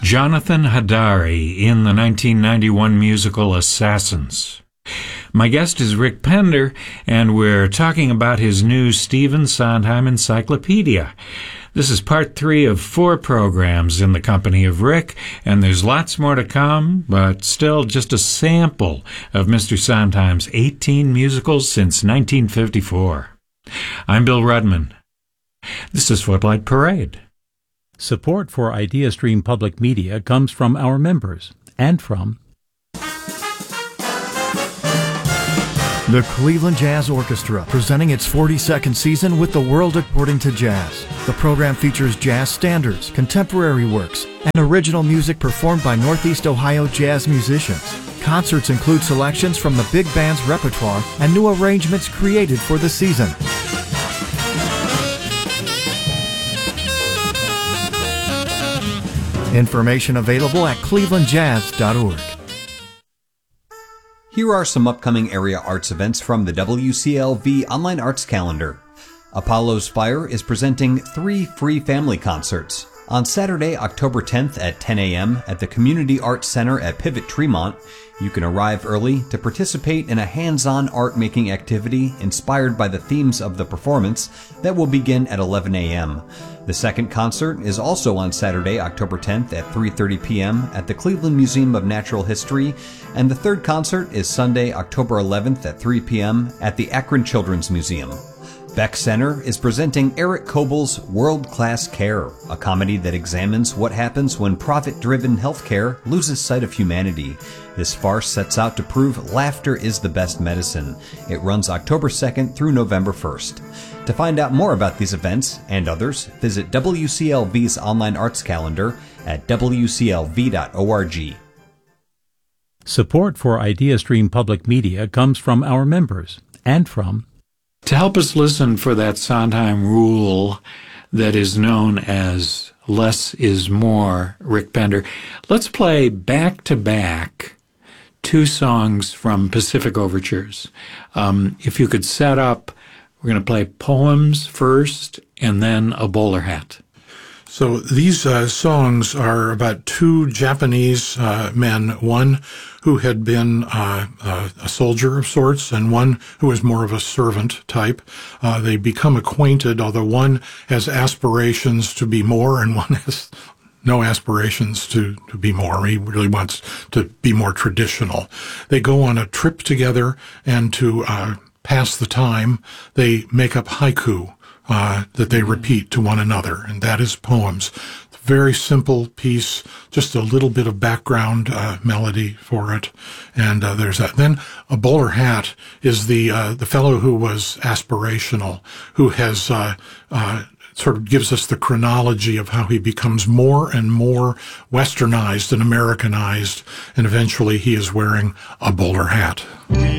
Jonathan Hadary in the 1991 musical Assassins. My guest is Rick Pender, and we're talking about his new Stephen Sondheim Encyclopedia. This is part 3 of 4 programs in the company of Rick, and there's lots more to come, but still just a sample of Mr. Sondheim's 18 musicals since 1954. I'm Bill Rudman. This is Footlight Parade. Support for IdeaStream Public Media comes from our members and from the Cleveland Jazz Orchestra, presenting its 42nd season with The World According to Jazz. The program features jazz standards, contemporary works, and original music performed by Northeast Ohio jazz musicians. Concerts include selections from the big band's repertoire and new arrangements created for the season. Information available at clevelandjazz.org. Here are some upcoming area arts events from the WCLV Online Arts Calendar. Apollo's Fire is presenting 3 free family concerts. On Saturday, October 10th at 10 a.m. at the Community Arts Center at Pivot Tremont, you can arrive early to participate in a hands-on art-making activity inspired by the themes of the performance that will begin at 11 a.m. The second concert is also on Saturday, October 10th at 3:30 p.m. at the Cleveland Museum of Natural History, and the third concert is Sunday, October 11th at 3 p.m. at the Akron Children's Museum. Beck Center is presenting Eric Kobel's World Class Care, a comedy that examines what happens when profit-driven healthcare loses sight of humanity. This farce sets out to prove laughter is the best medicine. It runs October 2nd through November 1st. To find out more about these events and others, visit WCLV's online arts calendar at wclv.org. Support for IdeaStream Public Media comes from our members and from To help us listen for that Sondheim rule that is known as less is more, Rick Pender, let's play back-to-back 2 songs from Pacific Overtures. If you could set up, we're going to play Poems first and then A Bowler Hat. So these songs are about 2 Japanese men, one who had been a soldier of sorts and one who was more of a servant type. They become acquainted, although one has aspirations to be more and one has no aspirations to be more. He really wants to be more traditional. They go on a trip together, and to pass the time, they make up haiku that they repeat to one another, and that is Poems. It's a very simple piece, just a little bit of background melody for it, and there's that. Then A Bowler Hat is the fellow who was aspirational, who has sort of gives us the chronology of how he becomes more and more westernized and Americanized, and eventually he is wearing a bowler hat.